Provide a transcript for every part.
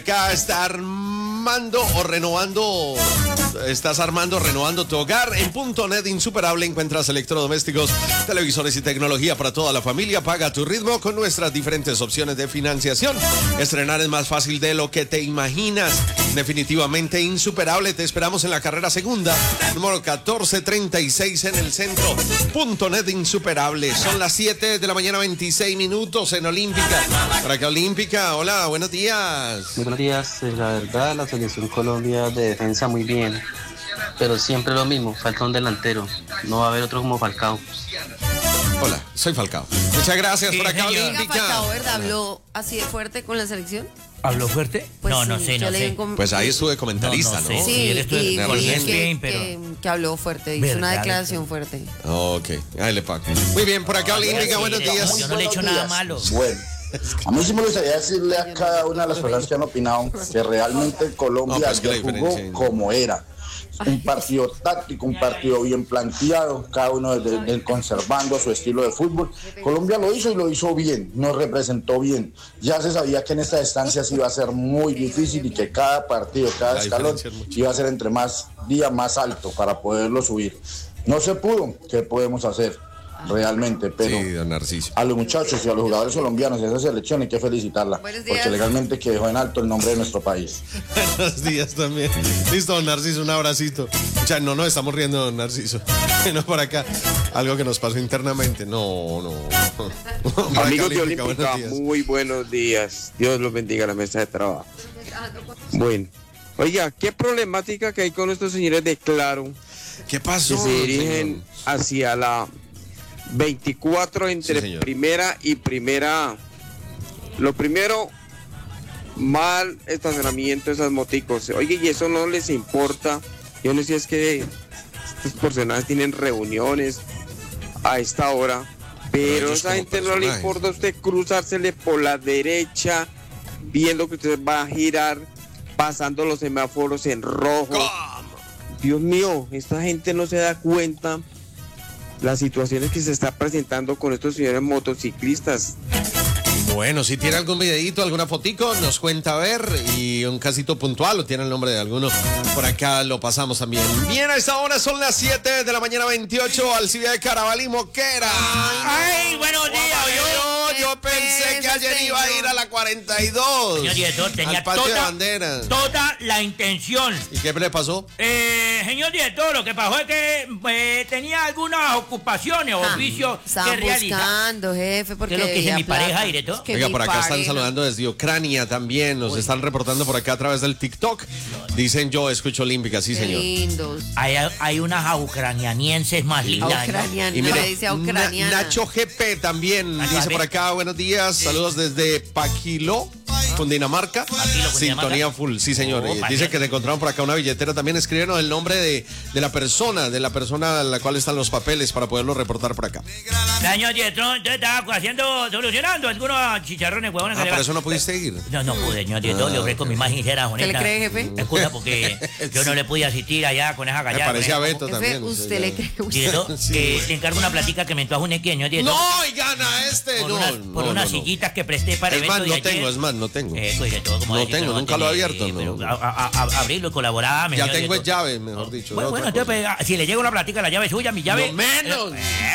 Acá está armando o renovando. Estás armando, renovando tu hogar. En .net Insuperable encuentras electrodomésticos, televisores y tecnología para toda la familia. Paga a tu ritmo con nuestras diferentes opciones de financiación. Estrenar es más fácil de lo que te imaginas. Definitivamente Insuperable. Te esperamos en la carrera segunda, número 1436 en el centro. .net Insuperable. Son las 7 de la mañana, 26 minutos en Olímpica. Para que Olímpica, hola, buenos días. Buenos días, la verdad la selección Colombia de defensa muy bien, pero siempre lo mismo, falta un delantero, no va a haber otro como Falcao. Hola, soy Falcao. Muchas gracias por acá, Olímpica. Falcao, ¿verdad? ¿Habló así de fuerte con la selección? ¿Habló fuerte? Pues no sí, sé. Pues ahí estuve comentarista, ¿no? sé. Sí, él estuvo y con dije Spain, pero... que habló fuerte, hizo una declaración fuerte. Ok, ahí le pago. Muy bien, por acá, Olímpica, buenos días. Yo no le he hecho nada malo. Bueno, a mí sí me gustaría decirle a cada una de las personas que han opinado que realmente Colombia jugó como era. Un partido táctico, un partido bien planteado, cada uno conservando su estilo de fútbol. Colombia lo hizo y lo hizo bien, nos representó bien. Ya se sabía que en estas estancias iba a ser muy difícil y que cada partido, cada escalón iba a ser entre más día más alto para poderlo subir. No se pudo, ¿qué podemos hacer? Realmente, pero sí, don Narciso. A los muchachos y a los jugadores colombianos de esa selección hay que felicitarla, porque legalmente que dejó en alto el nombre de nuestro país. Buenos días también. Listo, don Narciso, un abracito. O sea, no estamos riendo, don Narciso. No por acá, algo que nos pasó internamente. No. Amigos de Olímpica, muy buenos días. Dios los bendiga, la mesa de trabajo. Bueno, oiga, qué problemática que hay con estos señores de Claro. ¿Qué pasó? Que se dirigen hacia la 24 entre primera y primera. Lo primero, mal estacionamiento de esas moticos. Oye, y eso no les importa. Yo no sé si es que estas personas tienen reuniones a esta hora, pero a esa gente no le importa a usted cruzársele por la derecha, viendo que usted va a girar, pasando los semáforos en rojo. ¿Cómo? Dios mío, esta gente no se da cuenta las situaciones que se está presentando con estos señores motociclistas. Bueno, si tiene algún videito, alguna fotico, nos cuenta a ver, y un casito puntual o tiene el nombre de alguno, por acá lo pasamos también. Bien, a esta hora son las 7 de la mañana, 28, Alcibia de Carabalí, Moquera. ¡Ay, buenos días! Yo pensé que ayer iba a ir a la 42. Señor director, tenía al patio de banderas. Toda la intención. ¿Y qué le pasó? Señor director, lo que pasó es que tenía algunas ocupaciones o oficios que realizar. Buscando, jefe, porque ¿Qué es lo que dice mi pareja, director? Oiga, por acá están saludando desde Ucrania también, nos están reportando por acá a través del TikTok. Dicen, yo escucho Olímpica, sí, señor. Lindos. Hay unas ucranianienses más lindas. Y mire, Nacho GP también dice por acá, buenos días, saludos desde Paquilo, Cundinamarca. Sintonía full, sí, señor. Dice que te encontraron por acá una billetera. También escríbenos el nombre de la persona a la cual están los papeles para poderlo reportar por acá. Señor director, entonces estaba solucionando algunos chicharrones, huevones. ¿Por eso no pudiste ir? No pude, señor director, le ofrezco mi más sincera honesta. ¿Qué le cree, jefe? Excusa porque yo no le pude asistir allá con esa gallada. Me parecía Beto también. Jefe, usted le cree. Director, le encargo una platica que me entró a un señor director. No, y gana Por unas sillitas que presté para el evento de ayer. No tengo. No tengo, nunca lo he abierto. Pero abrirlo y colaborar. Ya tengo llave, mejor dicho. Bueno, entonces, si le llega una platica, la llave es suya, mi llave. ¡No menos!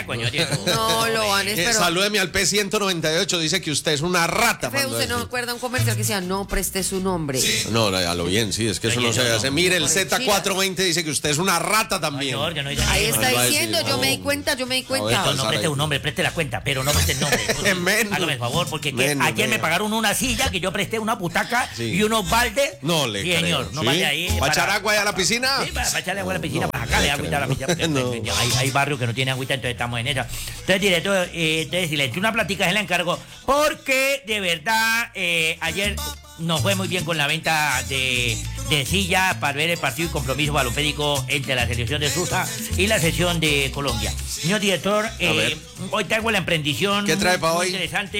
No, lo van a esperar. Salúdeme al P198, dice que usted es una rata. Jefe, usted no acuerda un comercial que decía, no preste su nombre. No, a lo bien, sí, es que eso no se hace. Mire, el Z420 dice que usted es una rata también. Ahí está diciendo, yo me di cuenta. No preste un nombre, preste la cuenta, pero no preste el nombre. Hágame el favor, porque ayer me pagaron una silla que yo presté, una butaca y unos baldes. No le creo. Señor, no vaya ahí. ¿Para echar agua a la piscina? Sí, para echarle agua a la piscina, para sacarle agüita a la piscina. Hay barrios que no tienen agüita, entonces estamos en esa. Entonces, director, si le eché una platica, se la encargo, porque de verdad, ayer nos fue muy bien con la venta de sillas para ver el partido y compromiso balonpédico entre la selección de Susa y la selección de Colombia. Señor director, hoy traigo la emprendición. ¿Qué trae para hoy? Interesante.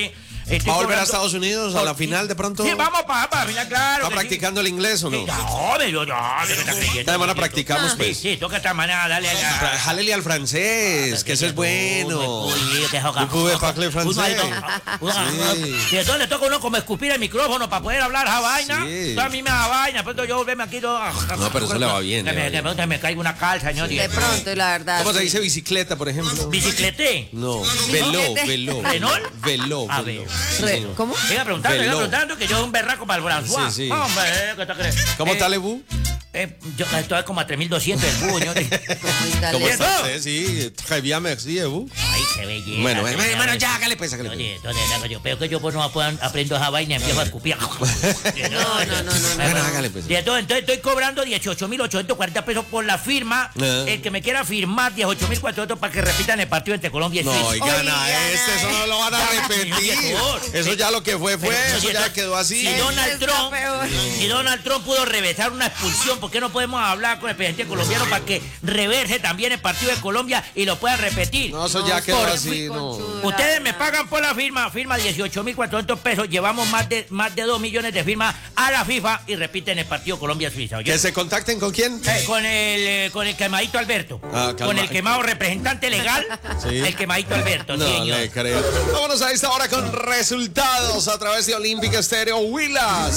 ¿Va a volver a Estados Unidos a la final de pronto? Sí, vamos para la final, claro. ¿Está practicando el inglés o no? Esta semana practicamos, pues. Sí, toca esta manera, dale. Jálele al francés, que eso es bueno. Vous pouvez parler francés. Y entonces le toca uno como escupir el micrófono para poder hablar esa vaina. Sí. A mí me da vaina, pronto yo volverme aquí todo. No, pero eso le va bien. Que me caiga una calza, señor. De pronto, la verdad. ¿Cómo se dice bicicleta, por ejemplo? ¿Bicicleté? No, veló. ¿Renault? Veló. A ver. ¿Cómo? Iba preguntando que yo soy un berraco para el François. Sí. Hombre, ¿qué te crees? ¿Cómo está Lebu? Yo estoy como a 3.200 el búho, señor. ¿Cómo está usted? Sí, très bien, merci, Lebu. Ay, qué belleza. Bueno, ya, hágale pues. Oye, pero que yo pues no aprendo esa vaina y empiezo a escupir. No. Bueno, hágale pues. Entonces estoy cobrando 18.840 pesos por la firma. El que me quiera firmar 18.400 para que repitan el partido entre Colombia y Suiza. No, y gana eso no lo van a repetir. Eso ya lo que fue, eso ya quedó así. Si Donald Trump pudo reversar una expulsión, ¿por qué no podemos hablar con el presidente colombiano para que reverse también el partido de Colombia y lo pueda repetir? No, eso ya quedó así, no. Ustedes me pagan por la firma 18.400 pesos, llevamos más de 2 millones de firmas a la FIFA y repiten el partido Colombia-Suiza. ¿Que se contacten con quién? Con el quemadito Alberto. Con el quemado representante legal, sí. El quemadito Alberto. No señor. le creo. Vámonos a esta hora con resultados a través de Olímpica Estéreo. Huila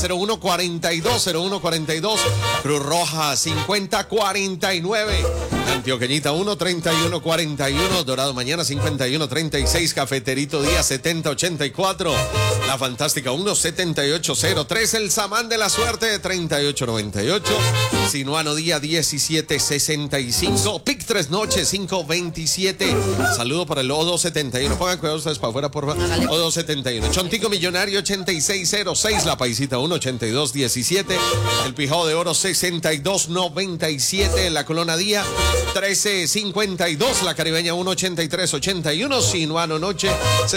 0142. Cruz Roja 5049. Antioqueñita 13141. Dorado Mañana 5136. Cafeterito Día 7084. La Fantástica 17803. El Samán de la Suerte 3898. Sinuano Día 1765. Pic 3 Noches 527. Saludo para el O271. Pongan cuidado ustedes para afuera, por favor. O271. Chontico Millonario 8606. La Paisita 18217. El Pijao de Oro 6297. La Colona Día 1352. La Caribeña 18381. Sinuano Noche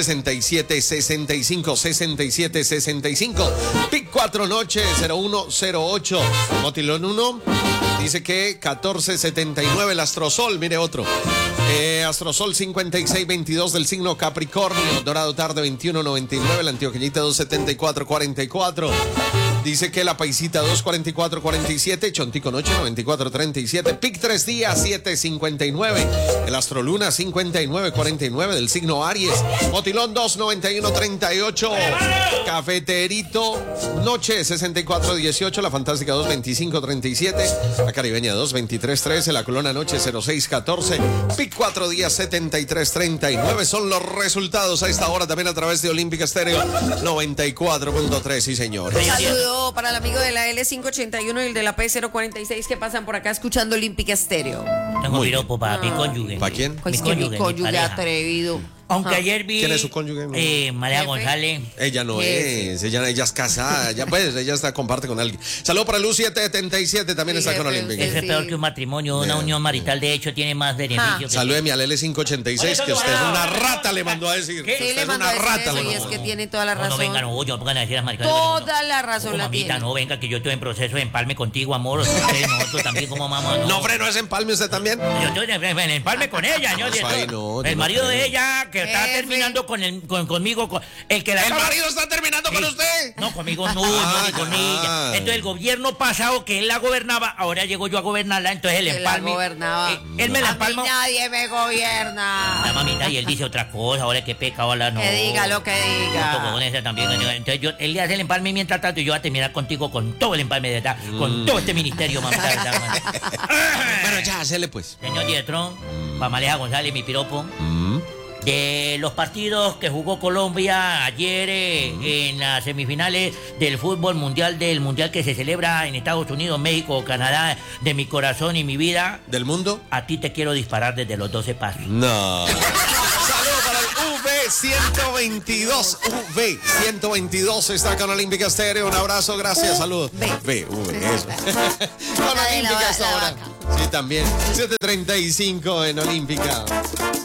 6765. Pic 4 Noche 0108. Motilón 1 dice que 1479. El Astrosol, mire otro. Astrosol 5622 del signo Capricornio. Dorado Tarde 2199. La Antioqueñita 27444. Dice que la Paisita 24447. Chontico Noche 9437. Pic 3 Días 759. El Astroluna 5949 del signo Aries. Motilón 29138. Cafeterito Noche 6418. La Fantástica 22537. La Caribeña 22313. La Colona Noche 0614. Pic 4 Días 7339. Son los resultados a esta hora también a través de Olímpica Estéreo 94.3. Sí, señor. Saludo para el amigo de la L581 y el de la P046 que pasan por acá escuchando Olímpica Estéreo. Tengo piropo para mi cónyuge. ¿Para quién? Pues que mi cónyuge atrevido. Aunque ayer vi... ¿Quién es su cónyuge? María González. Ella no es, ella es casada, ella comparte con alguien. Saludo para Luz 777, también está con Olímpica. Eso es peor que un matrimonio, una unión marital, de hecho tiene más beneficios. Salúdeme al L586, que usted es una rata, le mandó a decir. ¿Qué? Usted le es una rata. Y es que tiene toda la razón. No venga, no pongan a decir las maricadas. Toda la razón la mamita, tiene. no venga, que yo estoy en proceso de empalme contigo, amor. Nosotros también como mamá. No, hombre, ¿no es empalme usted también? Yo estoy en empalme con ella, ¿no? El marido de ella, que está terminando conmigo, el que la ¿El marido está terminando con usted? No, conmigo no, ni con ella. Entonces el gobierno pasado que él la gobernaba, ahora llego yo a gobernarla, entonces el empalme. Él me la empalma. Nadie me gobierna. La mamita, y él dice otra cosa, ahora que peca, ahora no. Que diga lo que diga. Con esa también. Entonces él le hace el empalme mientras tanto y yo voy a terminar contigo con todo el empalme de verdad, con todo este ministerio, mamita. Bueno, ya, hacele pues. Señor Dietrón, Pamaleja González, mi piropo. De los partidos que jugó Colombia ayer en las semifinales del fútbol mundial, del mundial que se celebra en Estados Unidos, México, Canadá, de mi corazón y mi vida. ¿Del mundo? A ti te quiero disparar desde los 12 pasos. No. Saludos para el V122. V122 está con Olímpica Estéreo. Un abrazo, gracias, saludos. V, eso. Con Olímpica hasta ahora. Sí, también. 7:35 en Olímpica.